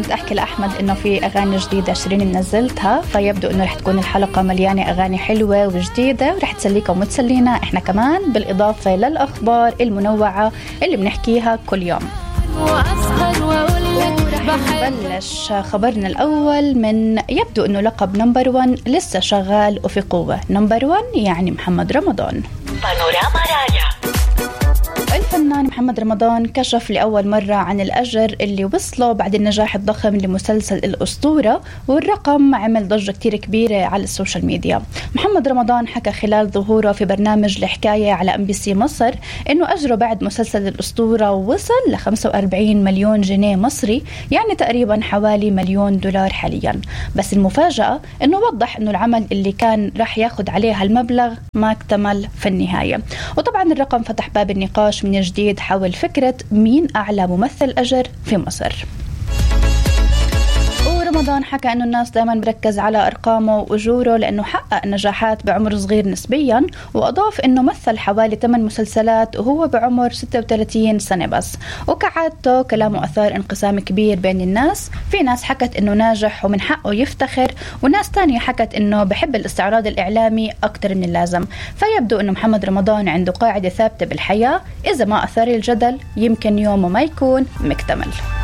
كنت أحكي لأحمد إنه في أغاني جديدة شيرين نزلتها، فيبدو إنه رح تكون الحلقة مليانة أغاني حلوة وجديدة ورح تسليكم وتسلينا إحنا كمان، بالإضافة للأخبار المنوعة اللي بنحكيها كل يوم. رح نبلش خبرنا الأول من يبدو إنه لقب نمبر 1 لسه شغال وفي قوة. نمبر 1 يعني محمد رمضان. بانوراما راجع. الفنان محمد رمضان كشف لأول مرة عن الأجر اللي وصله بعد النجاح الضخم لمسلسل الأسطورة، والرقم عمل ضجة كتير كبيرة على السوشيال ميديا. محمد رمضان حكى خلال ظهوره في برنامج الحكاية على MBC مصر إنه أجره بعد مسلسل الأسطورة وصل ل 45 مليون جنيه مصري، يعني تقريبا حوالي $1 مليون حاليا. بس المفاجأة إنه وضح إنه العمل اللي كان راح ياخد عليه هالمبلغ ما اكتمل في النهاية. وطبعا الرقم فتح باب النقاش من جديد حول فكرة مين أعلى ممثل أجر في مصر. ورمضان حكى أنه الناس دائما بركز على أرقامه وأجوره لأنه حقق نجاحات بعمر صغير نسبيا، وأضاف أنه مثل حوالي 8 مسلسلات وهو بعمر 36 سنة بس. وكعادته كلامه أثار انقسام كبير بين الناس، في ناس حكت أنه ناجح ومن حقه يفتخر، وناس تانية حكت أنه بحب الاستعراض الإعلامي أكتر من اللازم. فيبدو أنه محمد رمضان عنده قاعدة ثابتة بالحياة، إذا ما أثار الجدل يمكن يومه ما يكون مكتمل.